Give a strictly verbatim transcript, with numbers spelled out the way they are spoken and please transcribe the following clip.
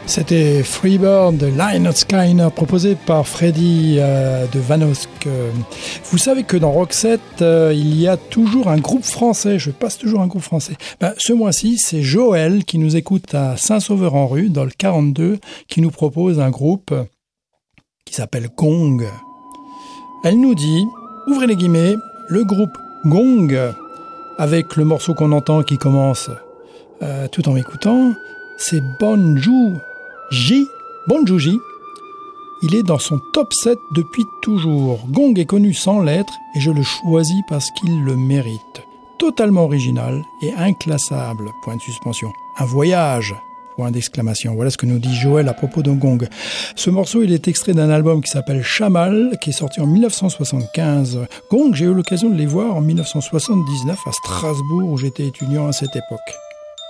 C'était Freebird de Lynyrd Skynyrd, proposé par Freddy euh, de Vanosk. Vous savez que dans Roxette, euh, il y a toujours un groupe français. Je passe toujours un groupe français. Ben, ce mois-ci, c'est Joël qui nous écoute à Saint-Sauveur-en-Rue, dans le quarante-deux, qui nous propose un groupe qui s'appelle Gong. Elle nous dit, ouvrez les guillemets, le groupe Gong, avec le morceau qu'on entend qui commence euh, tout en m'écoutant, c'est Bonjou J, Bonjou J. Il est dans son top sept depuis toujours. Gong est connu sans lettres et je le choisis parce qu'il le mérite. Totalement original et inclassable, point de suspension. Un voyage, point d'exclamation. Voilà ce que nous dit Joël à propos de Gong. Ce morceau, il est extrait d'un album qui s'appelle Chamal, qui est sorti en dix-neuf cent soixante-quinze. Gong, j'ai eu l'occasion de les voir en dix-neuf cent soixante-dix-neuf à Strasbourg, où j'étais étudiant à cette époque.